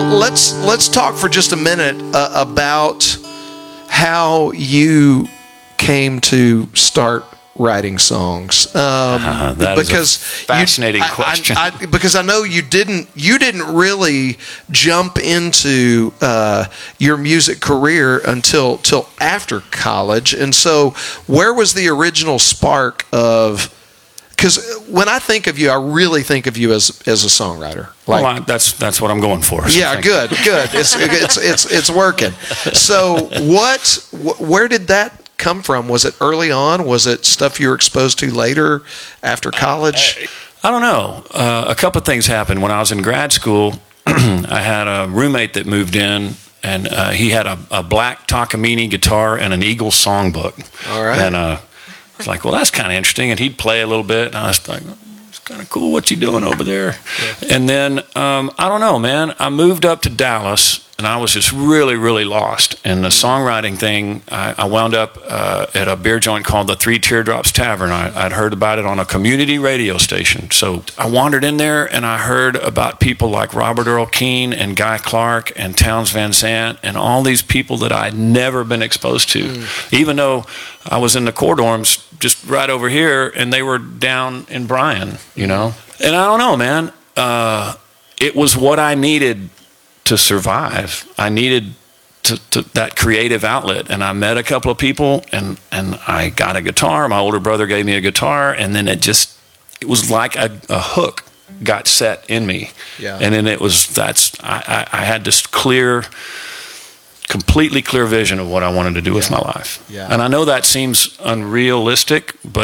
let's talk for just a minute about how you came to start writing songs. That because is a fascinating question. Because I know you didn't really jump into your music career until after college, and so where was the original spark of? Because when I think of you, I really think of you as a songwriter. Well, that's what I'm going for. So yeah, good. It's working. So where did that come from? Was it early on? Was it stuff you were exposed to later after college? I don't know. A couple of things happened when I was in grad school. I had a roommate that moved in, and he had a black Takamine guitar and an Eagles songbook. All right. And I was like, well, that's kind of interesting. And he'd play a little bit, and I was like, it's kind of cool. What you doing over there? Yeah. And then I don't know, man. I moved up to Dallas. And I was just really, really lost. And the songwriting thing, I wound up at a beer joint called the Three Teardrops Tavern. I'd heard about it on a community radio station. So I wandered in there, and I heard about people like Robert Earl Keen and Guy Clark and Townes Van Zandt and all these people that I'd never been exposed to, even though I was in the core dorms just right over here, and they were down in Bryan, you know. And I don't know, man. It was what I needed to survive. I needed to that creative outlet, and I met a couple of people, and I got a guitar. My older brother gave me a guitar, and then it was like a hook got set in me. Yeah. And then I had this completely clear vision of what I wanted to do with my life. Yeah. And I know that seems unrealistic, but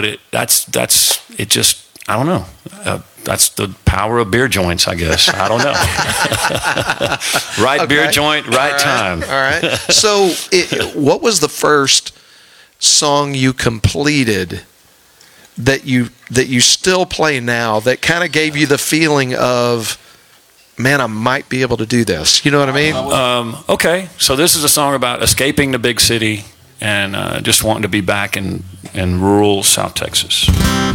I don't know. That's the power of beer joints, I guess. I don't know. Right, okay. Beer joint, right time. All right. So what was the first song you completed that you still play now that kind of gave you the feeling of, man, I might be able to do this? You know what I mean? Okay. So this is a song about escaping the big city and just wanting to be back in rural South Texas.